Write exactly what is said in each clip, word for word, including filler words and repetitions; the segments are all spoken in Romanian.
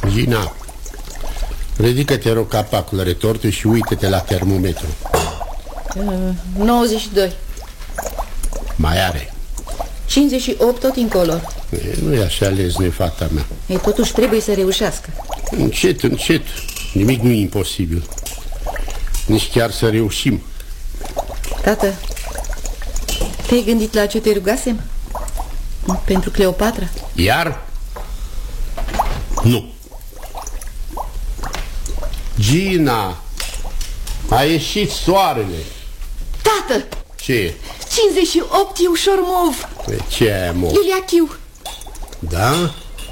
Gina, ridică-te, rog, capacul retortului și uită-te la termometru. uh, nouăzeci și doi. Mai are cincizeci și opt tot încolo. e, Nu e așa lezne, fata mea. E, totuși trebuie să reușească. Încet, încet. Nimic nu e imposibil. Nici chiar să reușim. Tată, te-ai gândit la ce te rugasem? Pentru Cleopatra? Iar? Nu. Gina, a ieșit soarele. Tată! Ce e? cincizeci și opt e ușor mov. Ce e, mă? Liliachiu. Da?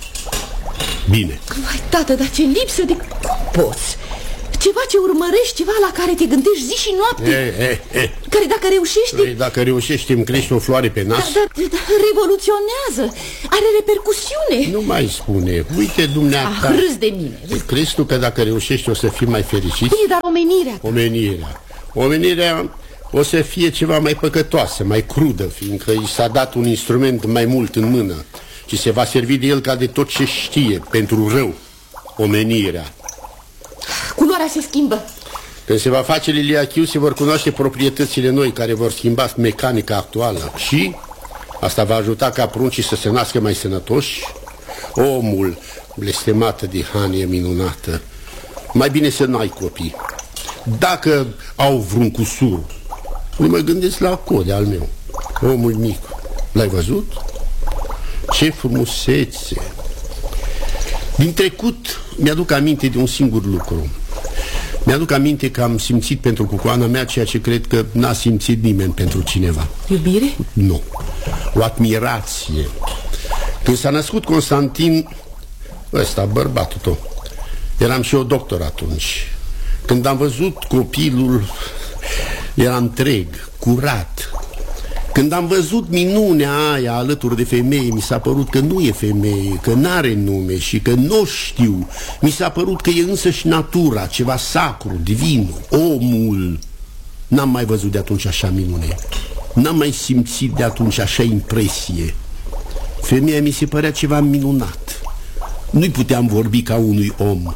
Bine. Vai, tată, dar ce lipsă de... Poți. Ceva ce urmărești, ceva la care te gândești zi și noapte. E, e, e. Care dacă reușești... Ei, dacă reușești îmi crești o floare pe nas. Dar da, da, revoluționează. Are repercusiune. Nu mai spune. Uite, dumneata. Ah, râzi de mine. Crezi tu că dacă reușești o să fii mai fericit? Bine, dar omenirea. Omenirea. Omenirea o să fie ceva mai păcătoasă, mai crudă, fiindcă i s-a dat un instrument mai mult în mână și se va servi de el ca de tot ce știe, pentru rău. Omenirea. Culoarea se schimbă. Când se va face Liliachiu, se vor cunoaște proprietățile noi care vor schimba mecanica actuală. Și asta va ajuta ca pruncii să se nască mai sănătoși. Omul, blestemată de hanie minunată, mai bine să n-ai copii. Dacă au vreun cusur, nu mă gândesc la Code al meu. Omul mic, l-ai văzut? Ce frumusețe! Din trecut mi-aduc aminte de un singur lucru. Mi-aduc aminte că am simțit pentru cucoana mea ceea ce cred că n-a simțit nimeni pentru cineva. Iubire? Nu. O admirație. Când s-a născut Constantin, ăsta, bărbatul tău, eram și eu doctor atunci. Când am văzut copilul, era întreg, curat. Când am văzut minunea aia alături de femeie, mi s-a părut că nu e femeie, că n-are nume și că nu știu. Mi s-a părut că e însăși natura, ceva sacru, divin, omul. N-am mai văzut de atunci așa minune. N-am mai simțit de atunci așa impresie. Femeia mi se părea ceva minunat. Nu-i puteam vorbi ca unui om.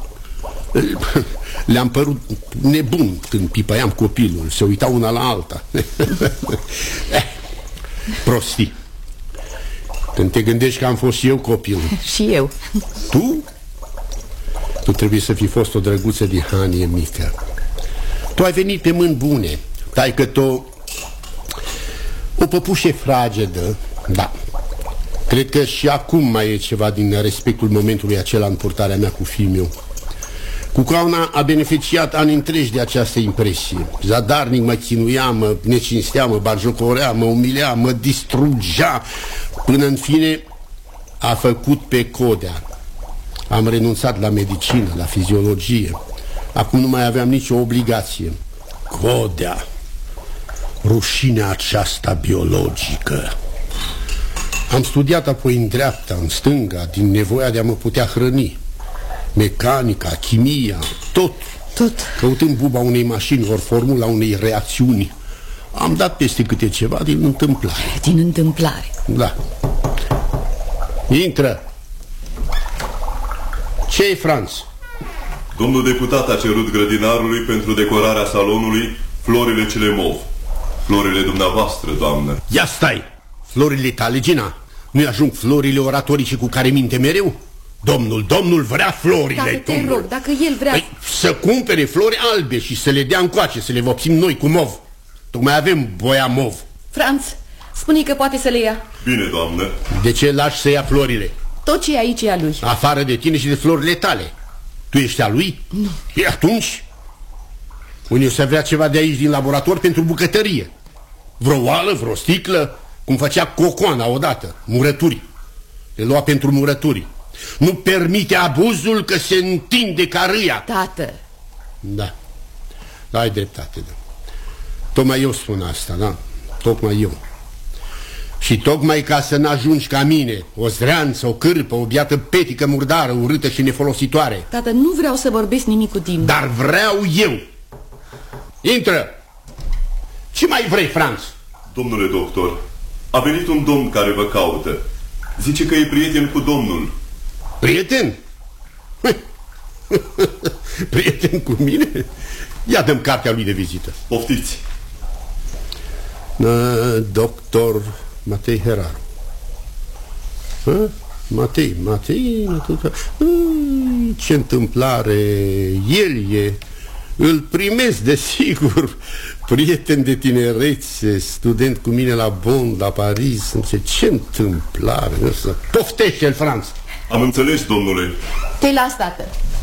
Le-am părut nebun când pipăiam copilul. Se uita una la alta. Prostii. Când te gândești că am fost și eu copil. Și eu. Tu? Tu trebuie să fi fost o drăguță de hanie mică. Tu ai venit pe mâini bune. Taică-t-o o păpușe fragedă. Da. Cred că și acum mai e ceva din respectul momentului acela în purtarea mea cu fiul meu. Cucoana a beneficiat ani întregi de această impresie. Zadarnic mă chinuia, mă necinstea, mă batjocorea, mă umilea, mă distrugea, până în fine a făcut pe Codea. Am renunțat la medicină, la fiziologie. Acum nu mai aveam nicio obligație. Codea, rușinea aceasta biologică. Am studiat apoi în dreapta, în stânga, din nevoia de a mă putea hrăni. Mecanica, chimia, tot. Tot. Căutând buba unei mașini, ori formula unei reacțiuni. Am dat peste câte ceva din întâmplare. Din întâmplare. Da. Intră. Ce-i, Franț? Domnul deputat a cerut grădinarului pentru decorarea salonului florile cele mov. Florile dumneavoastră, doamnă. Ia stai! Florile tale, Gina. Nu-i ajung florile oratorice cu care minte mereu? Domnul, domnul vrea florile. Dacă te domnul. rog, dacă el vrea... Păi, să cumpere flori albe și să le dea încoace, să le vopsim noi cu mov. Tocmai avem boia mov. Franț, spune că poate să le ia. Bine, doamnă. De ce lași să ia florile? Tot ce e aici e a lui. Afară de tine și de florile tale. Tu ești a lui? Nu. E atunci? Unii o să vrea ceva de aici din laborator pentru bucătărie. Vreo oală, vreo sticlă, cum făcea Cocoana odată, murături. Le lua pentru murături. Nu permite abuzul că se întinde ca râia. Tată. Da, da, ai dreptate, da. Tocmai eu spun asta, da, tocmai eu. Și tocmai ca să n-ajungi ca mine, o zdreanță, o cârpă, o biată petică murdară, urâtă și nefolositoare. Tată, nu vreau să vorbesc nimic cu timp. Dar vreau eu. Intră. Ce mai vrei, Franț? Domnule doctor, a venit un domn care vă caută. Zice că e prieten cu domnul. Prieten? Prieten cu mine? Ia dăm cartea lui de vizită. Poftiți. Doctor Matei Heraru. Ha? Matei, Matei, ce întâmplare. El e. Îl primesc, desigur. Prieten de tinerețe, student cu mine la Bonn, la Paris. Ce întâmplare. Poftește-l, Franț. Am înțeles, domnule. Te-i las, tată.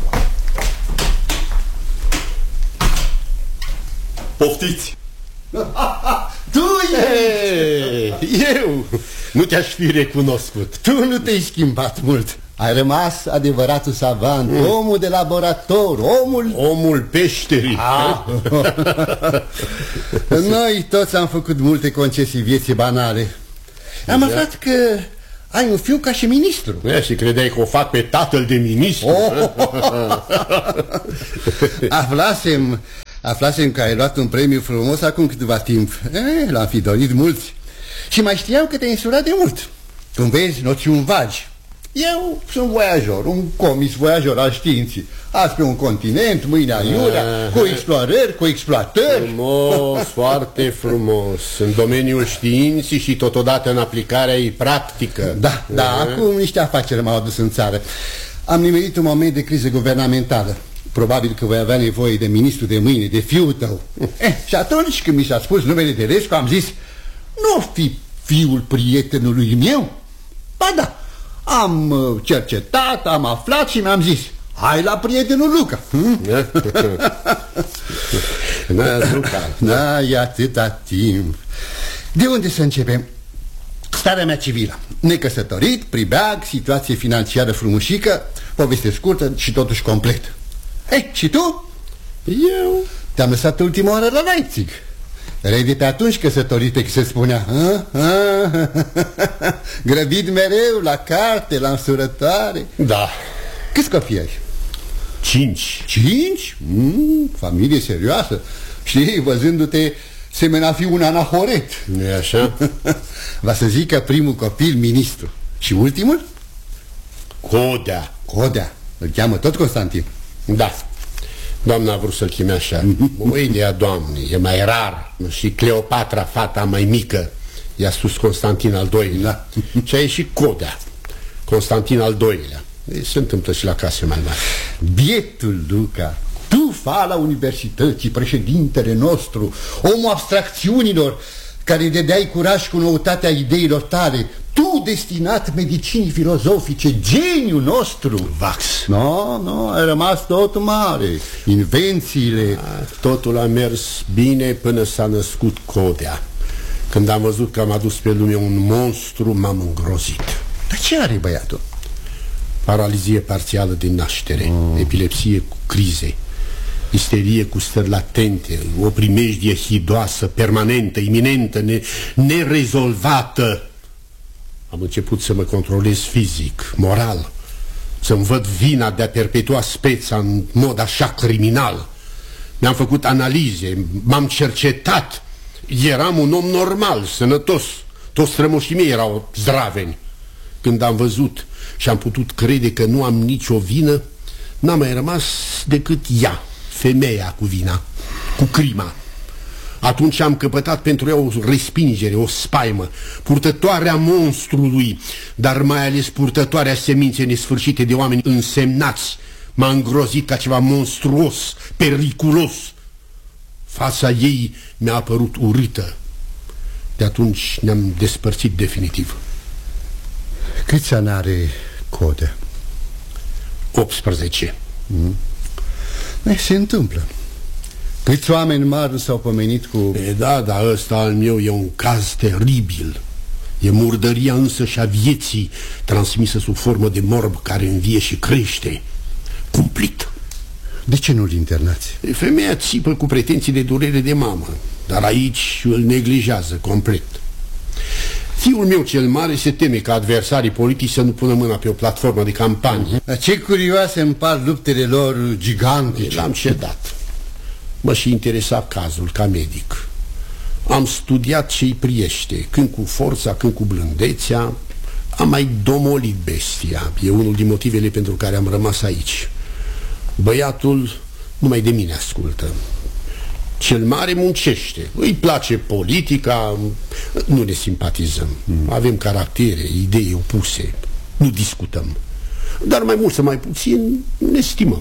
Poftiți. Tu ești! Eu nu te-aș fi recunoscut. Tu nu te-ai schimbat mult. Ai rămas adevăratul savant, mm. omul de laborator, omul... Omul peșterii. Ah. Noi toți am făcut multe concesii vieții banale. Am da. aflat că ai un fiu ca și ministru. E, și credeai că o fac pe tatăl de ministru? Oh. Aflasem... Aflasem că ai luat un premiu frumos acum câteva timp. L-am fi dorit mulți. Și mai știam că te-ai însurat de mult. Când vezi noțiuni vagi. Eu sunt voiajor, un comis voiajor al științii. Azi pe un continent, mâine aiurea, cu explorări, cu exploatări. Frumos, foarte frumos. În domeniul științii și totodată în aplicarea ei practică. Da, da, acum niște afaceri m-au adus în țară. Am nimerit un moment de criză guvernamentală. Probabil că voi avea nevoie de ministru de mâine, de fiul tău. eh, Și atunci când mi s-a spus numele de Rescu, am zis: nu fi fiul prietenului meu? Ba da, am cercetat, am aflat și mi-am zis: hai la prietenul Luca. hm? Luca. Da, e atâta timp. De unde să începem? Starea mea civilă: necăsătorit, pribeag, situație financiară frumușică. Poveste scurtă și totuși complet. Ei, și tu? Eu? Te-am lăsat ultima oară la Leipzig. Erai de pe atunci căsătorit, pe se spunea. Grăbit mereu la carte, la însurătoare. Da. Câți copii ai? Cinci. Cinci? Mm, familie serioasă. Știi, văzându-te, semena fi un anahoret. Nu-i așa? Va să zic că primul copil ministru. Și ultimul? Codea. Codea. Îl cheamă tot Constantin. Da. Doamna a vrut să-l chime așa. O idee a doamnei, e mai rar. Și Cleopatra, fata mai mică, i-a spus Constantin al doilea. Și a ieșit Codea, Constantin al doilea. Ei, se întâmplă și la case mai mari. Bietul Luca, tu, fala universității, președintele nostru, omul abstracțiunilor, care dădeai curaj cu noutatea ideilor tale, tu, destinat medicinii filozofice, geniul nostru. Vax. Nu, no, nu, no, ai rămas tot mare. Invențiile. A, totul a mers bine până s-a născut Codea. Când am văzut că am adus pe lume un monstru, m-am îngrozit. Dar ce are băiatul? Paralizie parțială din naștere, mm. epilepsie cu crize, isterie cu stări latente, o primejdie hidoasă, permanentă, iminentă, ne nerezolvată. Am început să mă controlez fizic, moral, să-mi văd vina de a perpetua speța în mod așa criminal. Mi-am făcut analize, m-am cercetat. Eram un om normal, sănătos. Toți strămoșii mei erau zdraveni. Când am văzut și am putut crede că nu am nicio vină, n-a mai rămas decât ea, femeia cu vina, cu crima. Atunci am căpătat pentru ea o respingere, o spaimă, purtătoarea monstrului, dar mai ales purtătoarea semințe nesfârșite de oameni însemnați. M-a îngrozit ca ceva monstruos, periculos. Fața ei mi-a apărut urâtă. De atunci ne-am despărțit definitiv. Câți ani are Codea? optsprezece. Mm. E, se întâmplă. Câți oameni mari s-au pomenit cu... E, da, dar ăsta al meu e un caz teribil. E murdăria însă și a vieții, transmisă sub formă de morb care învie și crește. Cumplit. De ce nu-l internați? Femeia țipă cu pretenții de durere de mamă, dar aici îl neglijează complet. Fiul meu cel mare se teme ca adversarii politici să nu pună mâna pe o platformă de campanie. Ce curioase îmi par luptele lor gigantice. L-am cedat. Mă și interesa cazul ca medic. Am studiat ce-i priește, când cu forța, când cu blândețea, Am mai domolit bestia. E unul din motivele pentru care am rămas aici. Băiatul numai de mine ascultă. Cel mare muncește. Îi place politica. Nu ne simpatizăm. Avem caractere, idei opuse. Nu discutăm. Dar mai mult sau mai puțin ne stimăm.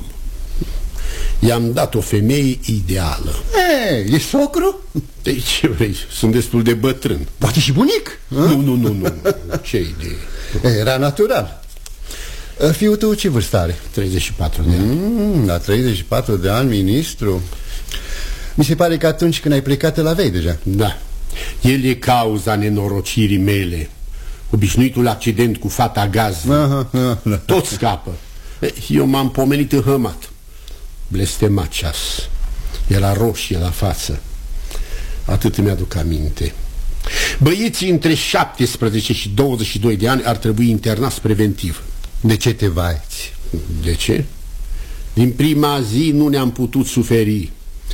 I-am dat o femeie ideală. E, e socru? De ce vrei? Sunt destul de bătrân. Poate și bunic? Nu, nu, nu, nu. Ce idee? Era natural. Fiul tău ce vârstă are? treizeci și patru de ani. Mm, la treizeci și patru de ani, ministru. Mi se pare că atunci când ai plecat îl aveai deja. Da. El e cauza nenorocirii mele. Obișnuitul accident cu fata gaz. Aha, aha. Tot scapă. Eu m-am pomenit înhămat. Blestemat ceas. Era roșie la față. Atât îmi aduc aminte. Băieții între șaptesprezece și douăzeci și doi de ani ar trebui internați preventiv. De ce te vaiți? De ce? Din prima zi nu ne-am putut suferi.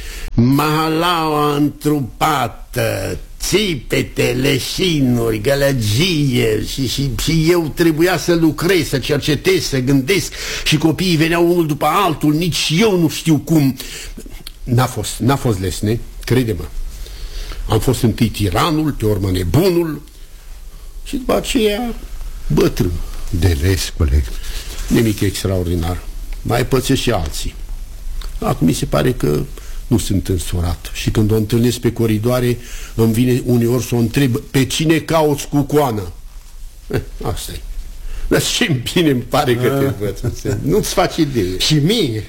Mahalaua întrupată, țipete, leșinuri, gălăgie și, și, și eu trebuia să lucrez, să cercetez, să gândesc. Și copiii veneau unul după altul. Nici eu nu știu cum. N-a fost, n-a fost lesne, crede-mă. Am fost întâi tiranul, pe urmă nebunul și după aceea bătrân. Delescule. Nimic extraordinar. Mai pățesc și alții. Acum mi se pare că nu sunt însurat. Și când o întâlnesc pe coridoare, îmi vine uneori să o întreb: pe cine cauți cu coană? Eh, asta-i. Dar ce bine îmi pare că te văd. Nu-ți faci idee. Și mie.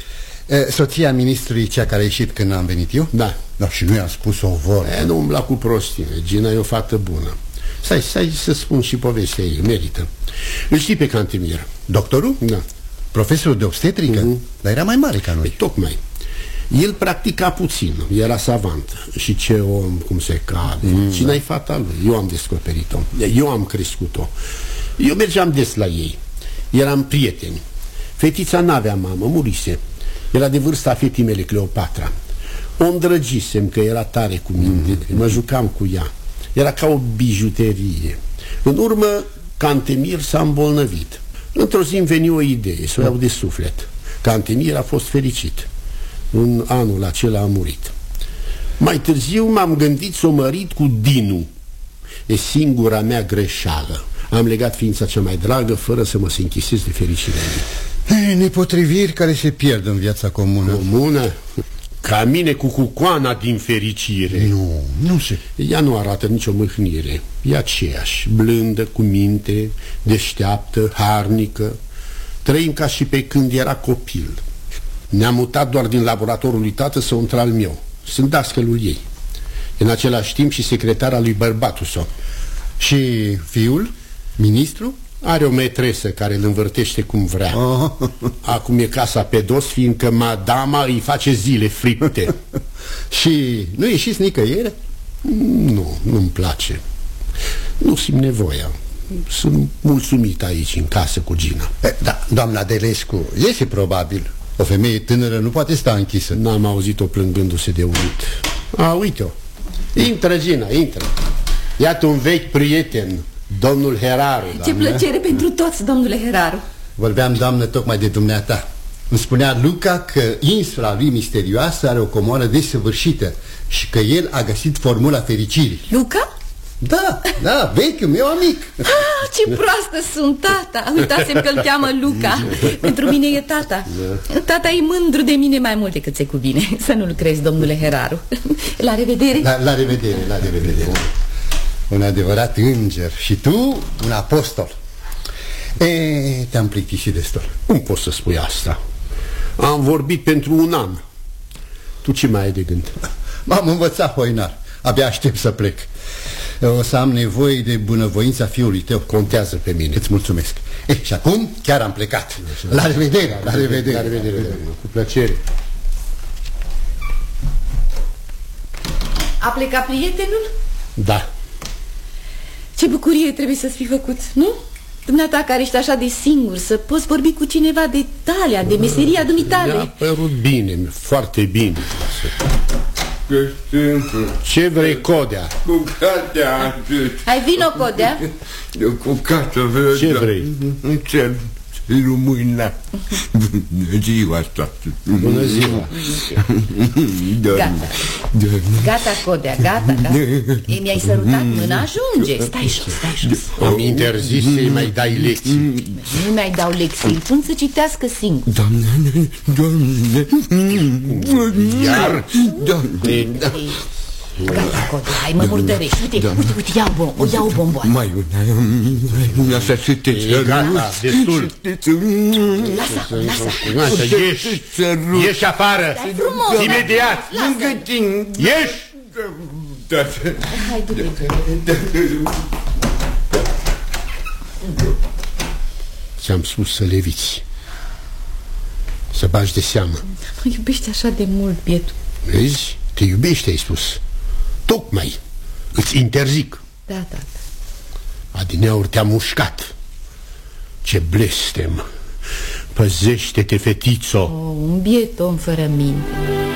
Soția ministrului, cea care a ieșit când am venit eu? Da. Da, și nu i-am spus o vorbă. E, nu umbla cu prostine. Gina e o fată bună. Stai, stai să spun și povestea ei, merită. Îl știi pe Cantemir? Doctorul? Da. Profesorul de obstetrică? Mm-hmm. Dar era mai mare ca noi. Păi, tocmai. El practica puțin, era savant. Și ce om, cum se cade. Mm, și n-ai fata lui, eu am descoperit-o. Eu am crescut-o. Eu mergeam des la ei. Eram prieteni. Fetița n-avea mamă, murise. Era de vârsta fetii mele, Cleopatra. O îndrăgisem că era tare cu mine. Mm. Mă jucam cu ea. Era ca o bijuterie. În urmă, Cantemir s-a îmbolnăvit. Într-o zi îmi veni o idee, să o iau de suflet. Cantemir a fost fericit. În anul acela a murit. Mai târziu m-am gândit să o mărit cu Dinu. E singura mea greșeală. Am legat ființa cea mai dragă fără să mă se închisez de fericirea ei. Nepotriviri care se pierd în viața comună. Comună? Ca mine cu cucoana din fericire. Nu, nu se... Ea nu arată nicio mâhnire. E aceeași, blândă, cu minte, deșteaptă, harnică. Trăim ca și pe când era copil. Ne-am mutat doar din laboratorul lui tată să intre al meu. Sunt dascălul ei. În același timp și secretara lui bărbatul său. Și fiul? Ministru? Are o metresă care îl învârtește cum vrea. Oh. Acum e casa pe dos, fiindcă madama îi face zile fripte. Și nu ieșiți nicăieri? Nu, nu-mi place. Nu simt nevoia. Sunt mulțumit aici, în casă cu Gina. Da, doamna Delescu, iese probabil. O femeie tânără nu poate sta închisă. N-am auzit-o plângându-se de urât. A, uite-o. Intră, Gina, intră. Iată un vechi prieten, domnul Heraru. Ce plăcere pentru toți, domnule Heraru. Vorbeam, doamnă, tocmai de dumneata. Îmi spunea Luca că insula lui misterioasă are o comoară desăvârșită și că el a găsit formula fericirii. Luca? Da, da, vechiul meu amic. Ah, ce proastă sunt, tata. Uitasem că îl cheamă Luca. Pentru mine e tata. Tata e mândru de mine mai mult decât se cuvine. Să nu-l crezi, domnule Heraru. La revedere. La, la revedere, la revedere. Un adevărat înger. Și tu, un apostol. E, te-am plictisit destul. Cum poți să spui asta? Am vorbit pentru un an. Tu ce mai ai de gând? M-am învățat hoinar. Abia aștept să plec. O să am nevoie de bunăvoința fiului tău. Contează pe mine. Îți mulțumesc. E, și acum chiar am plecat. La revedere, la revedere. La revedere, cu plăcere. A plecat prietenul? Da. Ce bucurie trebuie să-ți fi făcut, nu? Dumneata care ești așa de singur, să poți vorbi cu cineva de talia, de meseria dumitale. Mi-a părut bine, foarte bine. Ce vrei, Codea? Cu Codea. Hai, vino, Codea. Cu Codea. Ce vrei? Ce lumina. Bună ziua asta. Bună ziua. Gata. Gata, Codea, gata, gata. E, mi-ai sărutat mâna, ajunge. Stai jos, stai jos. Am interzis să-i mai dai lecții. Nu mai dau lecții, îl pun să citească singur. Doamne, doamne. Iar? Doamne. Gata, Codea, hai, mă murdărești. Uite, uite, uite, ia o, bom ia o bomboană. Mai una, așa să te E gata, destul. Lasă, lasă. Lasă, ieși. Ieși afară. Stai frumos. Imediat. Lângă tine. Ieși. Hai, du-te. Ți-am spus să leviți. Să bagi de seamă. Mă iubește așa de mult, bietul. Vezi? Te iubește, ai spus. Tocmai. Îți interzic. Da, da, da. Adineauri te-a mușcat. Ce blestem. Păzește-te, fetițo. Oh, un biet om fără minte.